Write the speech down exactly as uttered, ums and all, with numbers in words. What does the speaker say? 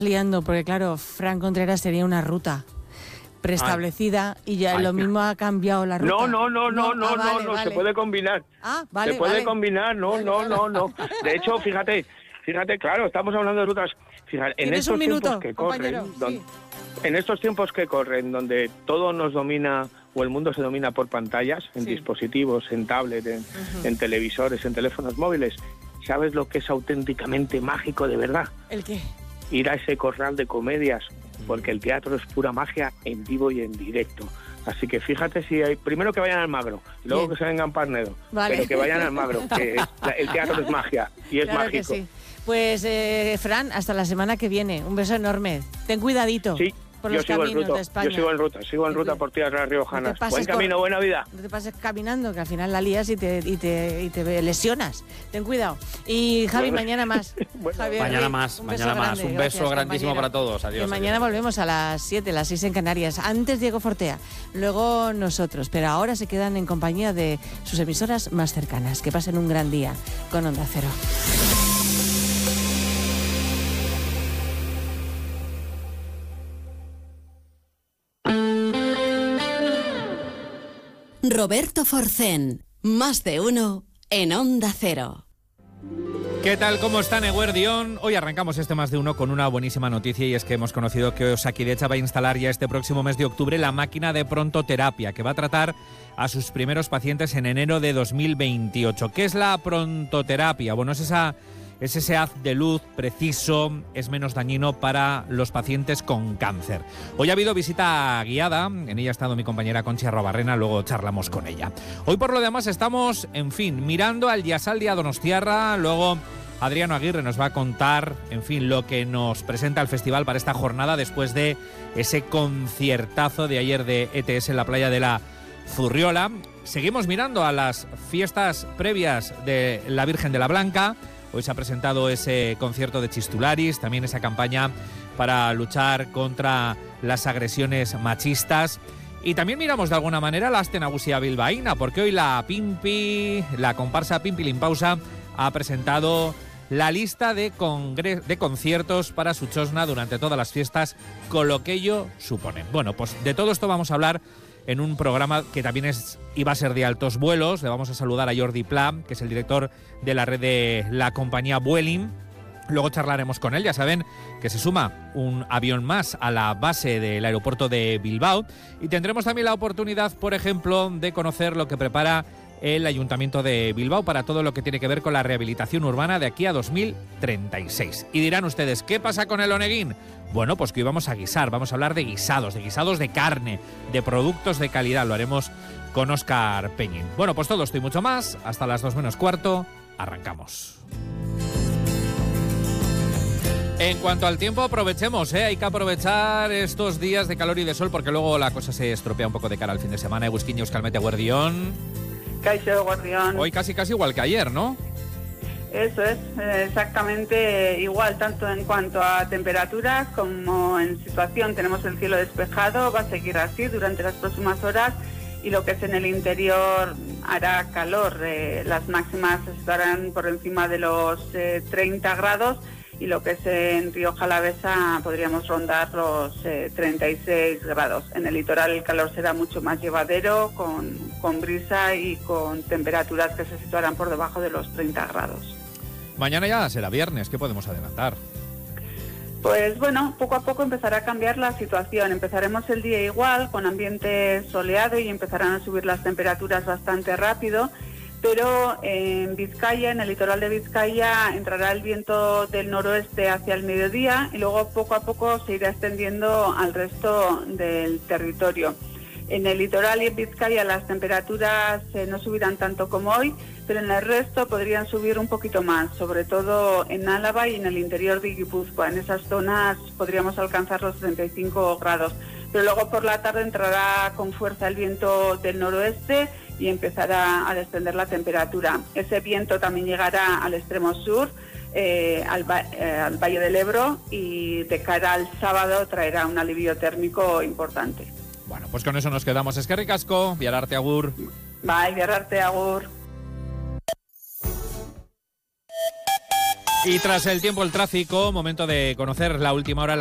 liando, porque claro, Fran Contreras tenía una ruta preestablecida Ay. y ya Ay. lo mismo ha cambiado la ruta. No, no, no, no, no, ah, no, vale, no, vale. se puede combinar. Ah, vale, Se puede vale. combinar, no, vale, no, vale. no, no. De hecho, fíjate, fíjate, claro, estamos hablando de rutas. Fíjate, en estos un minuto, tiempos que compañero, corren, donde, sí. en estos tiempos que corren, donde todo nos domina o el mundo se domina por pantallas, en sí. dispositivos, en tablet, en, uh-huh. en televisores, en teléfonos móviles, ¿sabes lo que es auténticamente mágico de verdad? ¿El qué? Ir a ese corral de comedias, porque el teatro es pura magia en vivo y en directo. Así que fíjate si hay... Primero que vayan al Magro, luego Bien. que se vengan Parnedo, vale. pero que vayan al Magro, que es, el teatro es magia y es claro mágico. Que sí. Pues, eh, Fran, hasta la semana que viene. Un beso enorme. Ten cuidadito. Sí. Por yo los sigo caminos en ruta, de España. Yo sigo en ruta, sigo en ruta por tierras riojanas. No Buen camino, por... buena vida. No te pases caminando, que al final la lías y te, y te, y te lesionas. Ten cuidado. Y Javi, bueno. mañana más. bueno. Javier, mañana más, un mañana más. Un beso Gracias, grandísimo compañero. para todos. Adiós. Que mañana adiós. volvemos a las siete, las seis en Canarias. Antes Diego Fortea, luego nosotros. Pero ahora se quedan en compañía de sus emisoras más cercanas. Que pasen un gran día con Onda Cero. Roberto Forcén, más de uno en Onda Cero. ¿Qué tal? ¿Cómo están, Eguerdión? Hoy arrancamos este Más de Uno con una buenísima noticia y es que hemos conocido que Osakidetza va a instalar ya este próximo mes de octubre la máquina de prontoterapia que va a tratar a sus primeros pacientes en enero de dos mil veintiocho. ¿Qué es la prontoterapia? Bueno, es esa... Es ese haz de luz preciso, es menos dañino para los pacientes con cáncer. Hoy ha habido visita guiada, en ella ha estado mi compañera Conchi Arrobarrena, luego charlamos con ella. Hoy por lo demás estamos, en fin, mirando al Yasaldia Donostiarra, luego Adriano Aguirre nos va a contar, en fin, lo que nos presenta el festival para esta jornada después de ese conciertazo de ayer de E T S en la playa de la Zurriola. Seguimos mirando a las fiestas previas de la Virgen de la Blanca. Hoy se ha presentado ese concierto de Chistularis, también esa campaña para luchar contra las agresiones machistas. Y también miramos de alguna manera la Aste Nagusia bilbaína, porque hoy la Pimpi, la comparsa Pimpi Limpausa, ha presentado la lista de, congres- de conciertos para su chosna durante todas las fiestas, con lo que ello supone. Bueno, pues de todo esto vamos a hablar en un programa que también es, iba a ser de altos vuelos. Le vamos a saludar a Jordi Pla, que es el director de la red de la compañía Vueling. Luego charlaremos con él. Ya saben que se suma un avión más a la base del aeropuerto de Bilbao. Y tendremos también la oportunidad, por ejemplo, de conocer lo que prepara el Ayuntamiento de Bilbao para todo lo que tiene que ver con la rehabilitación urbana de aquí a dos mil treinta y seis. Y dirán ustedes, ¿qué pasa con el Oneguín? Bueno, pues que hoy vamos a guisar, vamos a hablar de guisados, de guisados de carne, de productos de calidad. Lo haremos con Óscar Peñín. Bueno, pues todo esto y mucho más. Hasta las dos menos cuarto. Arrancamos. En cuanto al tiempo, aprovechemos, ¿eh? Hay que aprovechar estos días de calor y de sol porque luego la cosa se estropea un poco de cara al fin de semana. Egusquiño, Euskalmete, Guardión. Caixo, Guardión. Hoy casi casi igual que ayer, ¿no? Eso es, exactamente igual, tanto en cuanto a temperaturas como en situación. Tenemos el cielo despejado, va a seguir así durante las próximas horas y lo que es en el interior hará calor. Eh, las máximas estarán por encima de los eh, treinta grados y lo que es en Río Jalavesa podríamos rondar los eh, treinta y seis grados. En el litoral el calor será mucho más llevadero, con, con brisa y con temperaturas que se situarán por debajo de los treinta grados. Mañana ya será viernes, ¿qué podemos adelantar? Pues bueno, poco a poco empezará a cambiar la situación. Empezaremos el día igual, con ambiente soleado y empezarán a subir las temperaturas bastante rápido, pero en Vizcaya, en el litoral de Vizcaya, entrará el viento del noroeste hacia el mediodía y luego poco a poco se irá extendiendo al resto del territorio. En el litoral y en Vizcaya las temperaturas eh, no subirán tanto como hoy, pero en el resto podrían subir un poquito más, sobre todo en Álava y en el interior de Guipúzcoa. En esas zonas podríamos alcanzar los treinta y cinco grados. Pero luego por la tarde entrará con fuerza el viento del noroeste y empezará a descender la temperatura. Ese viento también llegará al extremo sur, eh, al, eh, al Valle del Ebro, y de cara al sábado traerá un alivio térmico importante. Bueno, pues con eso nos quedamos. Eskerrik asko, biararte agur. Bai, biararte agur. Y tras el tiempo, el tráfico, momento de conocer la última hora.